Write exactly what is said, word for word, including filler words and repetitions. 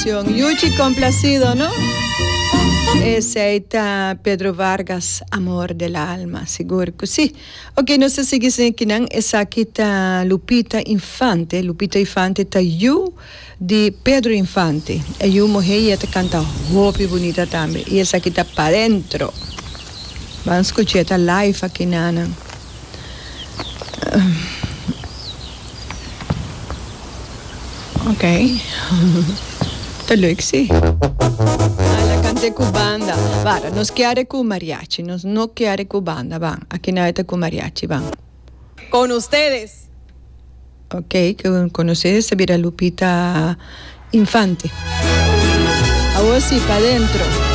canción. Yuchi complacido, ¿no? Ese está Pedro Vargas, Amor del Alma, seguro que sí. Ok, no sé si dicen que no, esa aquí está Lupita Infante. Lupita Infante está You de Pedro Infante. E You mujer y esta canta muy bonita también. Y esa aquí está Pa' Dentro. Vamos a escuchar esta live aquí, Nana. Ok. Te lo sí. La cante cubanda. Vara, nos chiare con mariachi, nos no chiare con banda, van. Aquí nada con mariachi, van. Con ustedes. Ok, que con ustedes se viera Lupita Infante. Ahora sí, Pa' Dentro.